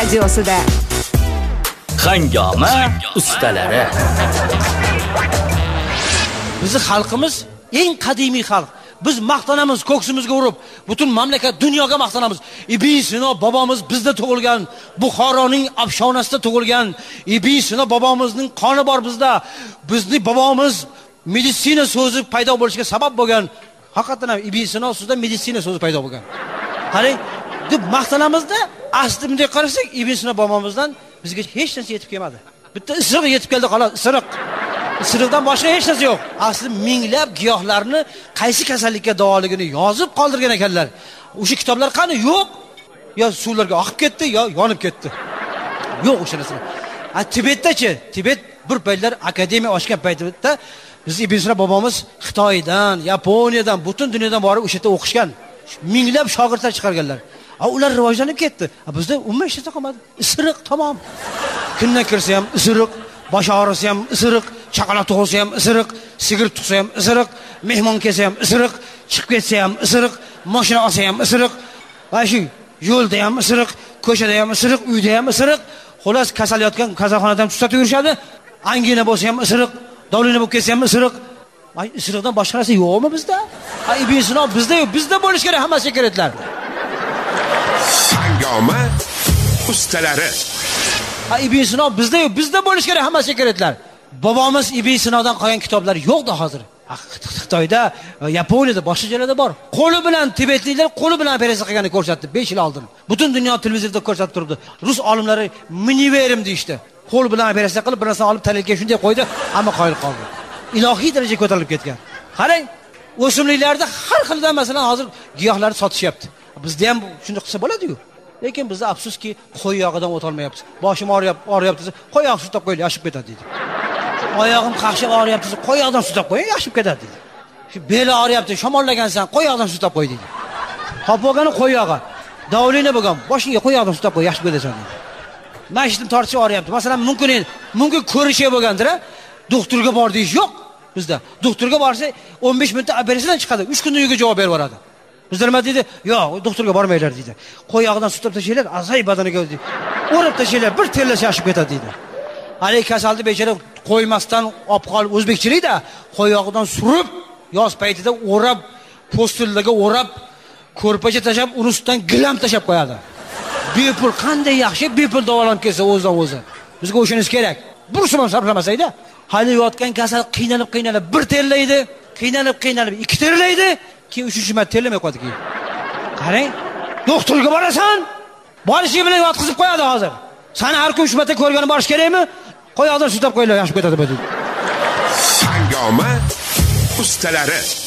radiosida. Hangoma ustalari. Bizning xalqimiz eng qadimiy xalq. Biz maqtanamiz, ko'ksimizga urib, butun mamlakat dunyoga maqtanamiz. Ibn Sino bobomiz bizda tug'ilgan, Buxoroning afshonasida tug'ilgan. Ibn Sino bobomizning qoni bor bizda. Bizning bobomiz meditsina so'zi paydo bo'lishiga sabab bo'lgan. Haqiqatan ham Ibn Sino so'zida meditsina so'zi paydo bo'lgan. Qarang, deb maqtanamizda, asli bunday qarasak, Ibn Sino bobomizdan bizga hech narsa yetib kelmadi. Bitta isiriq yetib keldi, xolos, isiriq. Isiriqdan boshqa hech narsa yo'q. Asli minglab giyohlarni qaysi kasallikka davoligini yozib qoldirgan ekanlar. O'sha kitoblar qani? Yo'q. Yo suvlarga oqib ketdi, yo yonib ketdi. Yo'q o'sha narsa. Tibetdachi? Tibet bir paytlar akademiya ochgan paytida biz Ibn Sino bobomiz Xitoydan, Yaponiyadan, butun dunyodan borib o'sha yerda o'qishgan. Minglab shogirdlar chiqarganlar. Ular rivojlanib ketdi. Bizda umuman hech narsa qolmadi. Isiriq tamom. Kundan kirsa ham isiriq, bosh og'risi ham isiriq, chaqaloq tug'ilsa ham isiriq, sigir tug'sa ham isiriq, mehmon kelsa ham isiriq, chiqib ketsa ham isiriq, mashina olsa ham isiriq, va shu yo'lda ham isiriq, ko'chada ham isiriq, uyda ham isiriq, xolos kasal yotgan kasalxonada ham tuzatib yurishadi. Angina bo'lsa ham isiriq, davlina bo'lib ketsa ham isiriq. Isiriqdan boshqa narsa yo'qmi bizda? Ibn Sino bizda yo'q, bizda bo'lish kerak hamma sekretlar. Hangoma ustalari. Ibn Sino bizda yo'q, bizda bo'lish kerak hamma sekretlar. Bobomiz Ibn Sinodan qolgan kitoblar yo'qdi hozir. Xitoyda, Yaponiyada, boshqa joylarda bor. Qo'li bilan tibetliklar qo'li bilan operatsiya qilganini ko'rsatdi 5 yil oldin. Butun dunyo televizorda ko'rsatib turibdi. Rus olimlari miniverim deyshti. Qo'l bilan operatsiya qilib, bir narsani olib talakka shunday qo'ydi, hamma qoyil qoldi. Ilohiy darajaga ko'tarilib ketgan. Qarang, o'simliklarda har xildan masalan hozir giyohlarni sotishyapti. Bizda ham shunday qilsa bo'ladi-ku. Lekin bizda afsuski qo'y yog'idan o'ta olmayapmiz. Boshim og'riyapti desa, qo'y yog'i sutib qo'ying, yashib ketadi deydi. Oyog'im qaqshab og'riyapti desa, qo'y yog'idan sutib qo'ying, yashib ketadi deydi. Shu beli og'riyapti, shamollagansan, qo'y yog'idan sutib qo'y deydi. Qop bo'lgani qo'y yog'i. Davlina bo'lgan, boshingga qo'y yog'idan sutib qo'y, yashib ketasan deydi. Mashitni tortishi og'riyapti. Masalan, mumkin ko'rishi bo'lgandir-a, doktorga bor deyish yo'q bizda. Doktorga borsa 15 minutda operatsiyadan chiqadi, 3 kunda uyga javob berib boradi. Bizlar nima deydi? Yo'q, doktorga bormaylar deydi. Qo'y yog'idan sutib tashlaylar, azay badaniga deydi. O'rib tashlaylar, bir terlash yashib ketadi deydi. Hali kasalni bechara qo'ymasdan olib qolib o'zbekchilikda qo'y yog'idan surib, yoz paytida o'rab, postillaga o'rab, ko'rpacha tashab, uni ustidan gilam tashab qo'yadi. Bepul qanday yaxshi bepul davolanib kelsa o'zidan o'zi. Bizga o'shiniz kerak. Bursum ham sarflamasaydi. Hali yotgan kasal qiynalib bir terlaydi, qiynalib ikki terlaydi, keyin uchinchi marta terlamay qo'yadi keyin. Qarang, doktorga borasan, borishi bilan yotqizib qo'yadi hozir. Sani har kun uch marta ko'rgani borish kerakmi? Qo'y yog'idan sutib qo'yinglar, yaxshi ketadi bu. Hangoma ustalari.